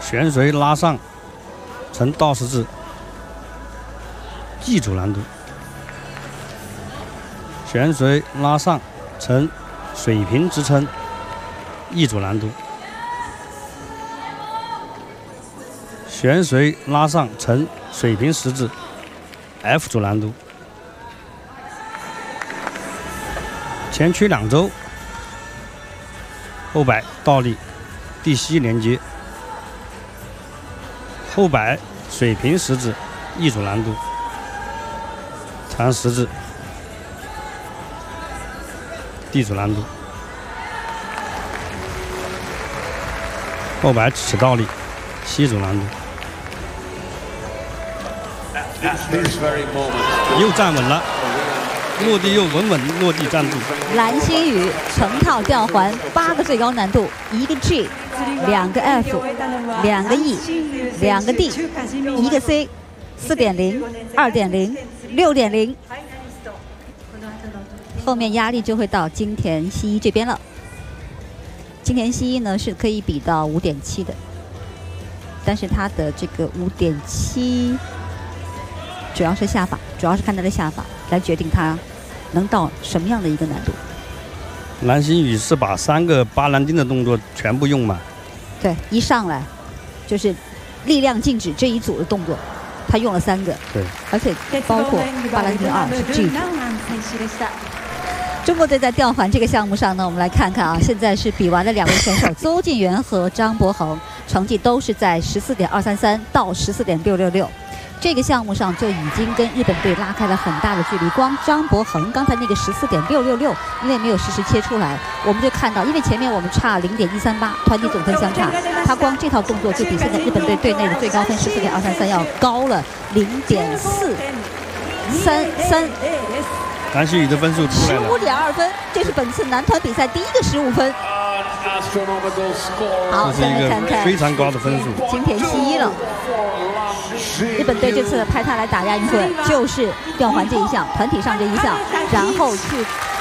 旋水拉上呈倒十字，G 组难度。旋水拉上呈水平支撑，E 组难度。旋水拉上呈水平十字，F 组难度。前屈两周，后摆倒立，地膝连接。后摆水平十字，E 组难度，长十字，D 组难度。后摆起倒立，C 组难度。又站稳了，落地又稳稳落地站住。 蓝星宇成套吊环8个最高难度，1个 G， 2个 F， 2个 E， 2个 D， 1个 C， 4.0、2.0、6.0。后面压力就会到金田希一这边了。金田希一呢是可以比到5.7的，但是他的这个5.7主要是下法，主要是看他的下法来决定他能到什么样的一个难度。 蓝星宇是把3个巴兰丁的动作全部用满。 对，一上来就是力量静止这一组的动作，他用了3个。 对， 而且包括巴兰丁2是 G 组。中国队在吊环这个项目上呢，我们来看看啊，现在是比完了2位选手邹敬源和张博恒，成绩都是在14.233到14.666。这个项目上就已经跟日本队拉开了很大的距离。光张博恒刚才那个14.666，因为没有实时切出来，我们就看到，因为前面我们差0.138，团体总分相差，他光这套动作就比现在日本队队内的最高分14.233要高了0.433。 蓝星宇的分数出来了 ，15.2分，这是本次男团比赛第一个15分。好，再来看看非常高的分数， 金田希一了。日本队这次派他来打亚运会，就是吊环这一项，团体上这一项，然后去